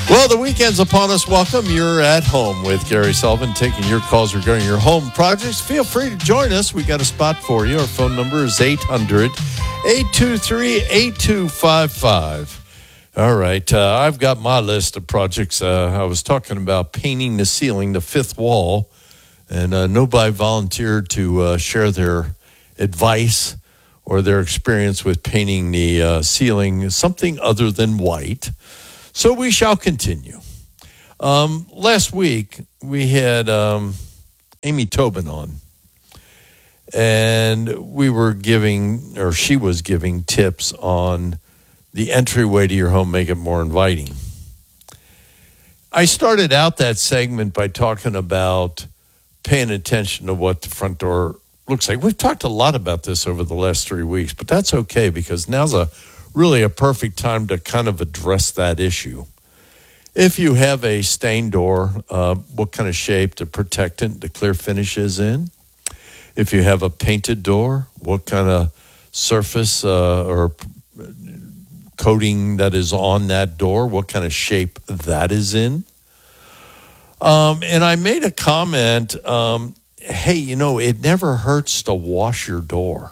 Well, the weekend's upon us. Welcome. You're at home with Gary Sullivan, taking your calls regarding your home projects. Feel free to join us. We got a spot for you. Our phone number is 800-823-8255. All right. I've got my list of projects. I was talking about painting the ceiling, the fifth wall, and nobody volunteered to share their advice or their experience with painting the ceiling something other than white. So we shall continue. Last week, we had Amy Tobin on, and we were giving, or she was giving tips on the entryway to your home, make it more inviting. I started out that segment by talking about paying attention to what the front door looks like. We've talked a lot about this over the last 3 weeks, but that's okay because now's really a perfect time to kind of address that issue. If you have a stained door, what kind of shape the protectant, the clear finish is in. If you have a painted door, what kind of surface or coating that is on that door, what kind of shape that is in. And I made a comment, hey, it never hurts to wash your door.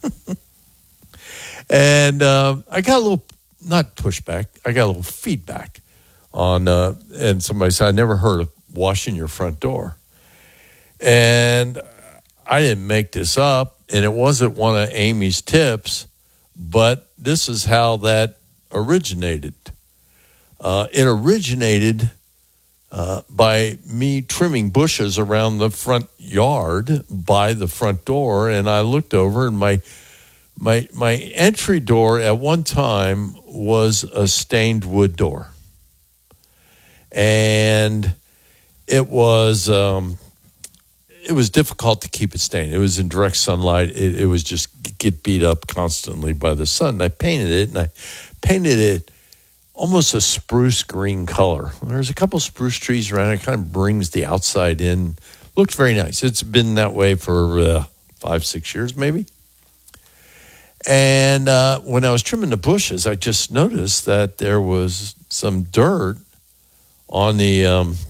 And I got a little, not pushback, I got a little feedback on, and somebody said, I never heard of washing your front door. And I didn't make this up, and it wasn't one of Amy's tips, but this is how that originated. It originated by me trimming bushes around the front yard by the front door, and I looked over, and my entry door at one time was a stained wood door. And it was difficult to keep it stained. It was in direct sunlight. It was just get beat up constantly by the sun. And I painted it almost a spruce green color. There's a couple spruce trees around it. It kind of brings the outside in. Looks very nice. It's been that way for 5-6 years maybe. And when I was trimming the bushes, I just noticed that there was some dirt on the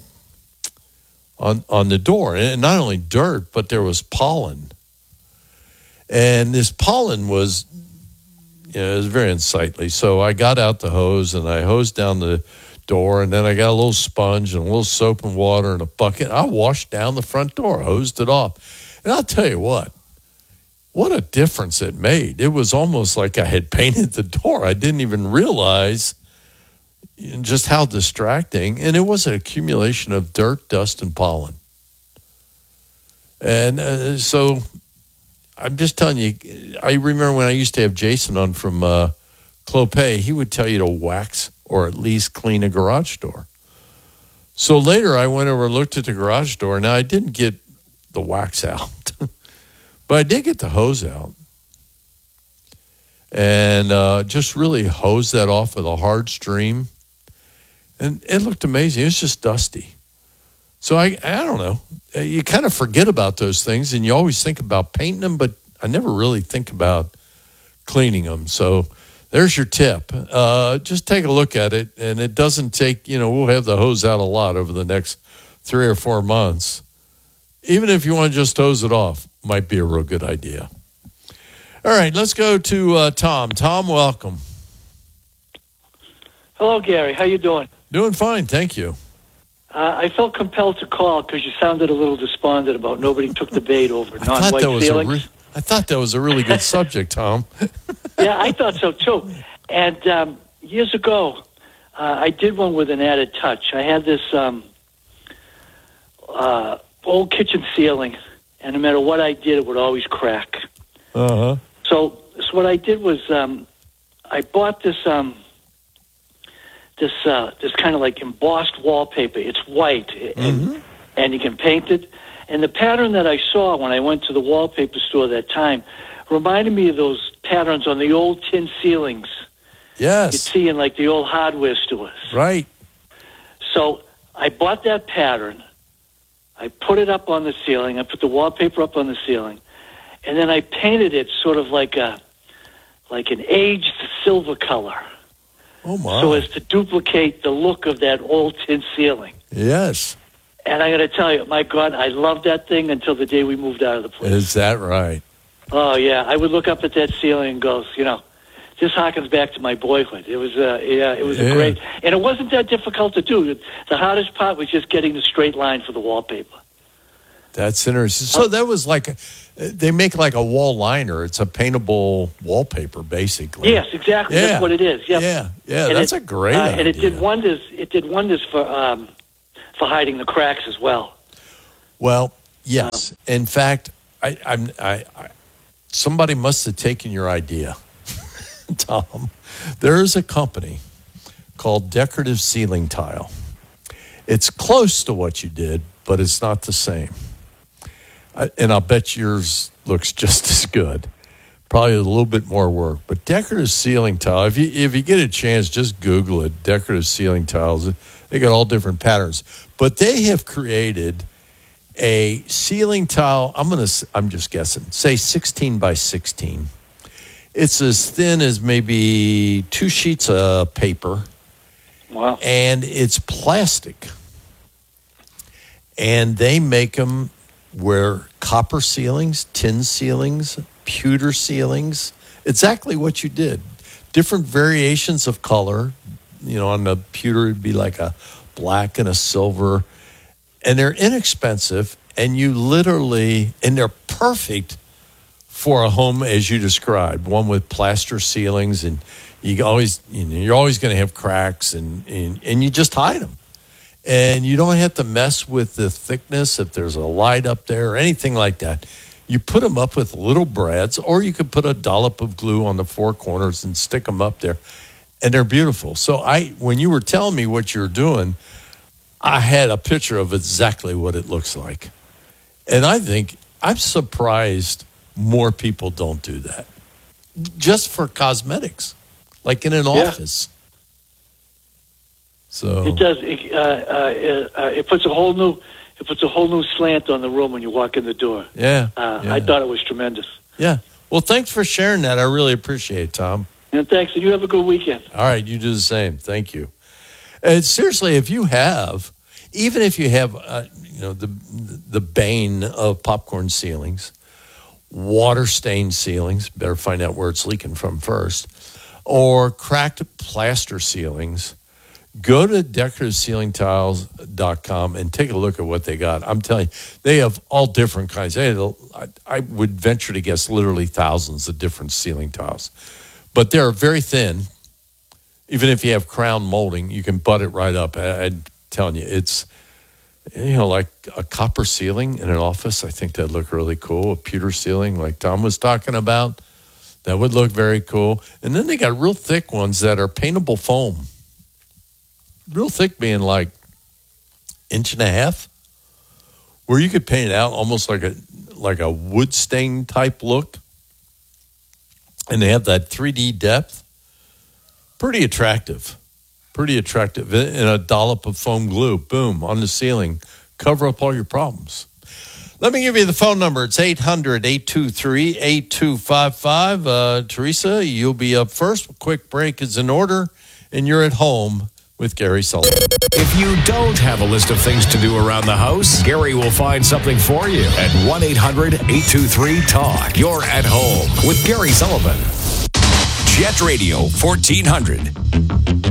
on the door, and not only dirt, but there was pollen. And this pollen was, it was very unsightly. So I got out the hose and I hosed down the door, and then I got a little sponge and a little soap and water and a bucket. I washed down the front door, hosed it off, and I'll tell you what a difference it made. It was almost like I had painted the door. I didn't even realize just how distracting. And it was an accumulation of dirt, dust, and pollen. And so I'm just telling you, I remember when I used to have Jason on from Clopay, he would tell you to wax or at least clean a garage door. So later I went over and looked at the garage door. Now I didn't get the wax out. But I did get the hose out and just really hosed that off with a hard stream. And it looked amazing. It was just dusty. So I don't know. You kind of forget about those things, and you always think about painting them, but I never really think about cleaning them. So there's your tip. Just take a look at it, and it doesn't take, we'll have the hose out a lot over the next 3 or 4 months. Even if you want to just hose it off, might be a real good idea. All right, let's go to Tom. Tom, welcome. Hello, Gary. How you doing? Doing fine, thank you. I felt compelled to call because you sounded a little despondent about nobody took the bait over non-white ceilings. I thought that was a really good subject, Tom. Yeah, I thought so, too. And years ago, I did one with an added touch. I had this old kitchen ceiling, and no matter what I did, it would always crack. Uh-huh. So what I did was I bought this kind of like embossed wallpaper. It's white, and you can paint it. And the pattern that I saw when I went to the wallpaper store that time reminded me of those patterns on the old tin ceilings. Yes. You'd see in like the old hardware stores. Right. So I bought that pattern. I put it up on the ceiling. I put the wallpaper up on the ceiling. And then I painted it sort of like an aged silver color. Oh, my. so as to duplicate the look of that old tin ceiling. Yes. And I got to tell you, my God, I loved that thing until the day we moved out of the place. Is that right? Oh, yeah. I would look up at that ceiling and go, this harkens back to my boyhood. It was, it was a great, and it wasn't that difficult to do. The hardest part was just getting the straight line for the wallpaper. That's interesting. So that was they make like a wall liner. It's a paintable wallpaper, basically. Yes, exactly. Yeah. That's what it is. Yep. Yeah. That's a great idea. And it did wonders. It did wonders for hiding the cracks as well. Well, yes. In fact, I somebody must have taken your idea, Tom. There is a company called Decorative Ceiling Tile. It's close to what you did, but it's not the same. And I'll bet yours looks just as good. Probably a little bit more work. But Decorative Ceiling Tile, if you get a chance, just Google it, Decorative Ceiling Tiles. They got all different patterns. But they have created a ceiling tile, I'm just guessing, say 16 by 16. It's as thin as maybe 2 sheets of paper. Wow. And it's plastic. And they make them where copper ceilings, tin ceilings, pewter ceilings, exactly what you did. Different variations of color. On the pewter, it'd be like a black and a silver. And they're inexpensive, and and they're perfect for a home as you described, one with plaster ceilings, and you're always going to have cracks, and you just hide them. And you don't have to mess with the thickness if there's a light up there or anything like that. You put them up with little brads, or you could put a dollop of glue on the 4 corners and stick them up there. And they're beautiful. So when you were telling me what you're doing, I had a picture of exactly what it looks like. And I think I'm surprised more people don't do that. Just for cosmetics, like in an office. So it does. It puts a whole new slant on the room when you walk in the door. Yeah. I thought it was tremendous. Yeah. Well, thanks for sharing that. I really appreciate it, Tom. And thanks. And you have a good weekend. All right. You do the same. Thank you. And seriously, even if you have, the bane of popcorn ceilings, water stained ceilings, better find out where it's leaking from first, or cracked plaster ceilings, go to decorativeceilingtiles.com and take a look at what they got. I'm telling you, they have all different kinds. I would venture to guess literally thousands of different ceiling tiles. But they're very thin. Even if you have crown molding, you can butt it right up. I'm telling you, it's, like a copper ceiling in an office. I think that'd look really cool. A pewter ceiling like Tom was talking about, that would look very cool. And then they got real thick ones that are paintable foam. Real thick being like 1.5 inches, where you could paint it out almost like a wood stain type look. And they have that 3D depth. Pretty attractive. And a dollop of foam glue, boom, on the ceiling. Cover up all your problems. Let me give you the phone number. It's 800-823-8255. Teresa, you'll be up first. A quick break is in order, and you're at home with Gary Sullivan. If you don't have a list of things to do around the house, Gary will find something for you at 1-800-823-TALK. You're at home with Gary Sullivan. Jet Radio 1400.